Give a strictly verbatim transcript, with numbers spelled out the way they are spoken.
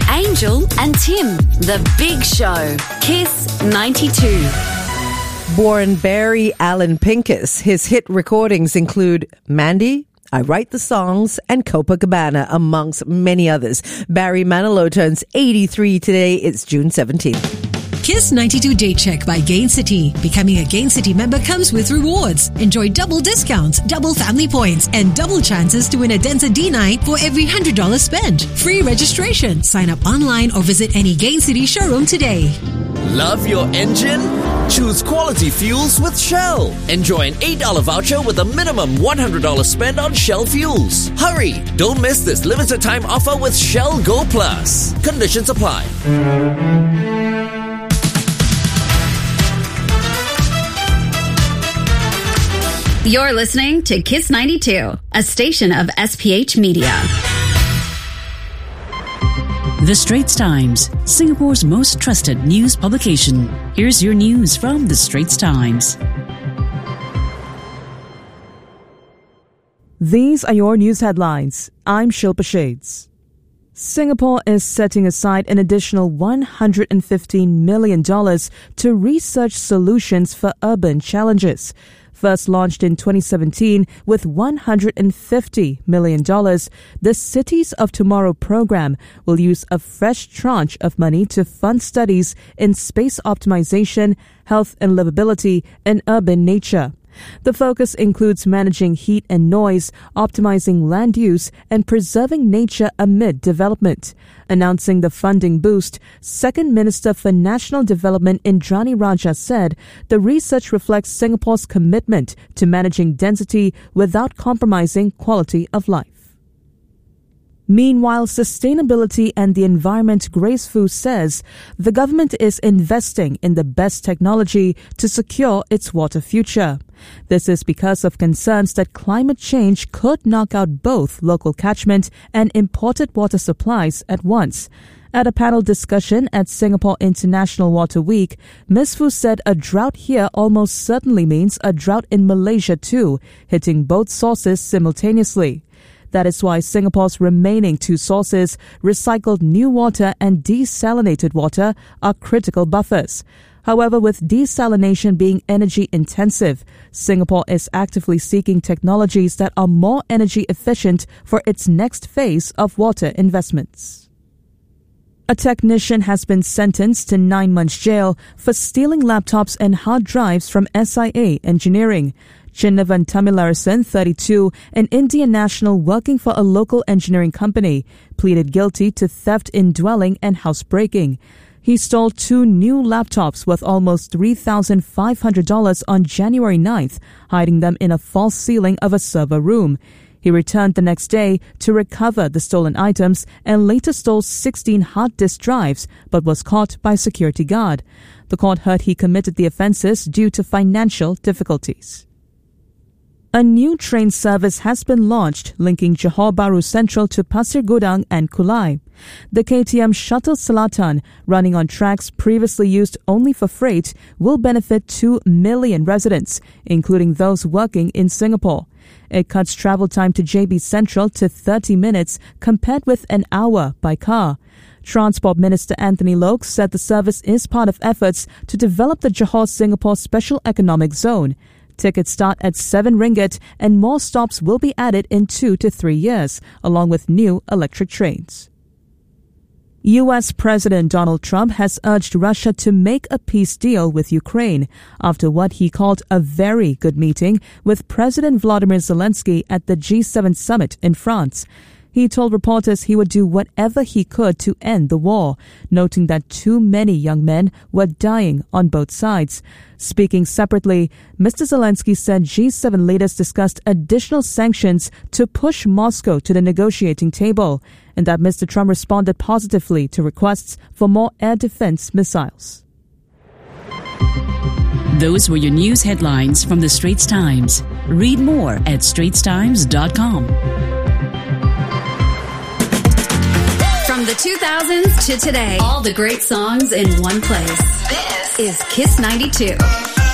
Angel and Tim. The Big Show. Kiss ninety-two. Born Barry Allen Pincus, his hit recordings include Mandy, I Write the Songs, and Copacabana, amongst many others. Barry Manilow turns eighty-three today. It's June seventeenth. Kiss ninety-two Day Check by Gain City. Becoming a Gain City member comes with rewards. Enjoy double discounts, double family points, and double chances to win a Denza D nine for every one hundred dollars spent. Free registration. Sign up online or visit any Gain City showroom today. Love your engine? Choose quality fuels with Shell. Enjoy an eight dollars voucher with a minimum one hundred dollars spend on Shell fuels. Hurry! Don't miss this limited time offer with Shell Go Plus. Conditions apply. You're listening to Kiss ninety-two, a station of S P H Media. The Straits Times, Singapore's most trusted news publication. Here's your news from The Straits Times. These are your news headlines. I'm Shilpa Shades. Singapore is setting aside an additional one hundred fifteen million dollars to research solutions for urban challenges. First launched in twenty seventeen with one hundred fifty million dollars, the Cities of Tomorrow program will use a fresh tranche of money to fund studies in space optimization, health and livability, and urban nature. The focus includes managing heat and noise, optimizing land use, and preserving nature amid development. Announcing the funding boost, Second Minister for National Development Indrani Raja said the research reflects Singapore's commitment to managing density without compromising quality of life. Meanwhile, Sustainability and the Environment Grace Fu says the government is investing in the best technology to secure its water future. This is because of concerns that climate change could knock out both local catchment and imported water supplies at once. At a panel discussion at Singapore International Water Week, Miz Fu said a drought here almost certainly means a drought in Malaysia too, hitting both sources simultaneously. That is why Singapore's remaining two sources, recycled new water and desalinated water, are critical buffers. However, with desalination being energy intensive, Singapore is actively seeking technologies that are more energy efficient for its next phase of water investments. A technician has been sentenced to nine months jail for stealing laptops and hard drives from S I A Engineering. Chinnavan Tamilarasan, thirty-two, an Indian national working for a local engineering company, pleaded guilty to theft in dwelling and housebreaking. He stole two new laptops worth almost three thousand five hundred dollars on January ninth, hiding them in a false ceiling of a server room. He returned the next day to recover the stolen items and later stole sixteen hard disk drives, but was caught by a security guard. The court heard he committed the offences due to financial difficulties. A new train service has been launched linking Johor Bahru Central to Pasir Gudang and Kulai. The K T M Shuttle Selatan, running on tracks previously used only for freight, will benefit two million residents, including those working in Singapore. It cuts travel time to J B Central to thirty minutes compared with an hour by car. Transport Minister Anthony Loke said the service is part of efforts to develop the Johor-Singapore Special Economic Zone. Tickets start at seven ringgit and more stops will be added in two to three years, along with new electric trains. U S President Donald Trump has urged Russia to make a peace deal with Ukraine after what he called a very good meeting with President Volodymyr Zelensky at the G seven summit in France. He told reporters he would do whatever he could to end the war, noting that too many young men were dying on both sides. Speaking separately, Mister Zelensky said G seven leaders discussed additional sanctions to push Moscow to the negotiating table, and that Mister Trump responded positively to requests for more air defense missiles. Those were your news headlines from The Straits Times. Read more at straits times dot com. From the two thousands to today, all the great songs in one place. This is Kiss ninety-two.